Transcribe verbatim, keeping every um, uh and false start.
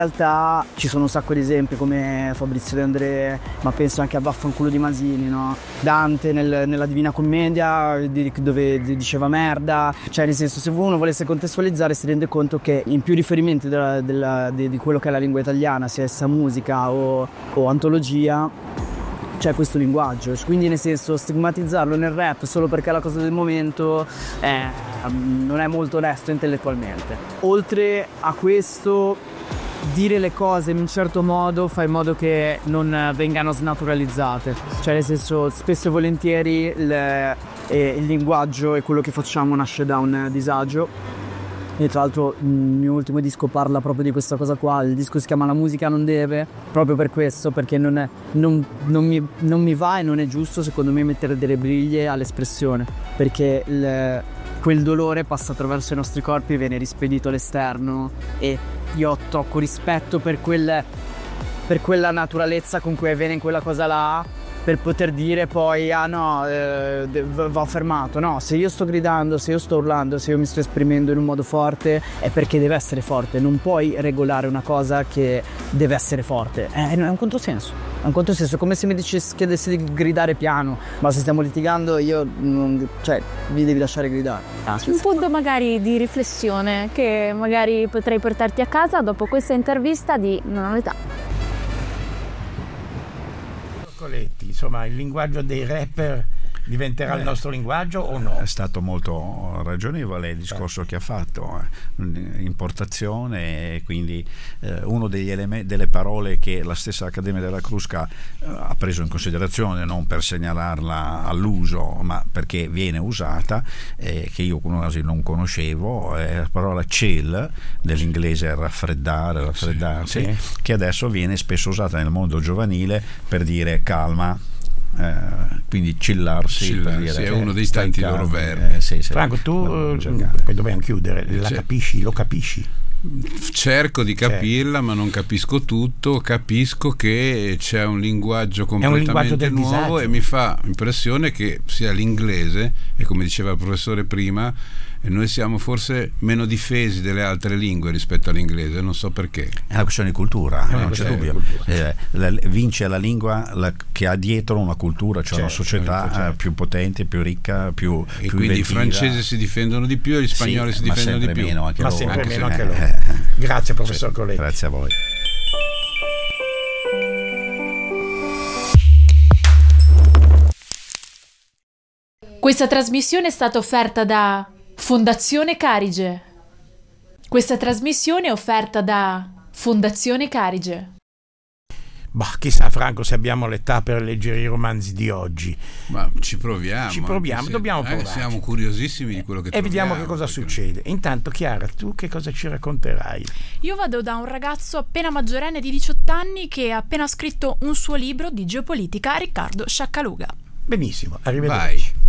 In realtà ci sono un sacco di esempi come Fabrizio De André, ma penso anche a Vaffanculo di Masini, no? Dante nel, nella Divina Commedia di, dove diceva merda, cioè nel senso, se uno volesse contestualizzare si rende conto che in più riferimenti della, della, di, di quello che è la lingua italiana, sia essa musica o, o antologia, c'è questo linguaggio, quindi nel senso stigmatizzarlo nel rap solo perché è la cosa del momento è, non è molto onesto intellettualmente. Oltre a questo, dire le cose in un certo modo fa in modo che non vengano snaturalizzate, cioè nel senso spesso e volentieri il, eh, il linguaggio e quello che facciamo nasce da un disagio, e tra l'altro il mio ultimo disco parla proprio di questa cosa qua. Il disco si chiama La musica non deve, proprio per questo, perché non, è, non, non, mi, non mi va e non è giusto secondo me mettere delle briglie all'espressione, perché il, quel dolore passa attraverso i nostri corpi e viene rispedito all'esterno, e io ho troppo rispetto per, quel, per quella naturalezza con cui avviene quella cosa là, per poter dire poi ah no, eh, va fermato. No, se io sto gridando, se io sto urlando, se io mi sto esprimendo in un modo forte è perché deve essere forte. Non puoi regolare una cosa che deve essere forte, è un controsenso, è un controsenso, come se mi dicessi, chiedessi di gridare piano, ma se stiamo litigando io non, cioè mi devi lasciare gridare. Ah, un punto magari di riflessione che magari potrei portarti a casa dopo questa intervista di Non ho l'età. Insomma, il linguaggio dei rapper diventerà Beh, il nostro linguaggio o no? È stato molto ragionevole il discorso eh. che ha fatto, eh. importazione, e quindi eh, uno degli elementi, delle parole che la stessa Accademia della Crusca eh, ha preso in considerazione, non per segnalarla all'uso, ma perché viene usata, eh, che io quasi non conoscevo, è la parola chill, dell'inglese raffreddare, raffreddarsi, sì, sì. che adesso viene spesso usata nel mondo giovanile per dire calma. Eh, quindi chillarsi, chillarsi per dire, è uno dei tanti loro verbi. Eh, sì, sì. Franco, tu poi dobbiamo chiudere, la cioè, capisci, lo capisci? Cerco di capirla, certo. ma non capisco tutto. Capisco che c'è un linguaggio completamente un linguaggio nuovo disagio. E mi fa impressione che sia l'inglese, e come diceva il professore prima, noi siamo forse meno difesi delle altre lingue rispetto all'inglese, non so perché. È una questione di cultura, eh, non c'è dubbio. Eh, la, vince la lingua la, che ha dietro una cultura, cioè certo, una società certo, certo. più potente, più ricca, più e più quindi inventiva. I francesi si difendono di più e gli spagnoli sì, si difendono di più. Meno anche ma loro. sempre anche meno se, anche loro. Eh, Grazie professor sì, Coletti. Grazie a voi. Questa trasmissione è stata offerta da Fondazione Carige. Questa trasmissione è offerta da Fondazione Carige. Bah, chissà Franco se abbiamo l'età per leggere i romanzi di oggi. Ma ci proviamo. Ci proviamo, se, dobbiamo provare. Siamo curiosissimi di quello che e troviamo. E vediamo che cosa succede. Intanto Chiara, tu che cosa ci racconterai? Io vado da un ragazzo appena maggiorenne di diciotto anni che ha appena scritto un suo libro di geopolitica, Riccardo Sciaccaluga. Benissimo, arrivederci. Vai.